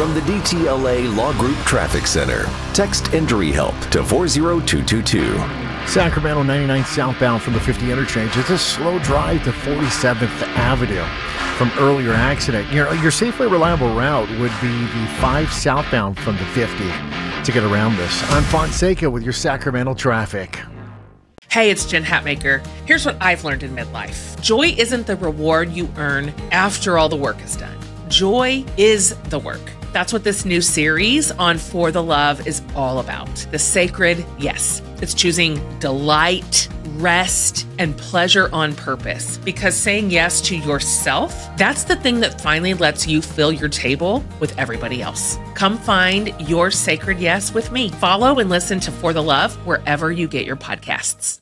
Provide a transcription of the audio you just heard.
from the DTLA Law Group Traffic Center. Text Injury Help to 40222. Sacramento 99 southbound from the 50 interchange. It's a slow drive to 47th Avenue from earlier accident. Your safely reliable route would be the 5 southbound from the 50 to get around this. I'm Fonseca with your Sacramento traffic. Hey, it's Jen Hatmaker. Here's what I've learned in midlife. Joy isn't the reward you earn after all the work is done. Joy is the work. That's what this new series on For the Love is all about. The sacred yes. It's choosing delight, rest, and pleasure on purpose. Because saying yes to yourself, that's the thing that finally lets you fill your table with everybody else. Come find your sacred yes with me. Follow and listen to For the Love wherever you get your podcasts.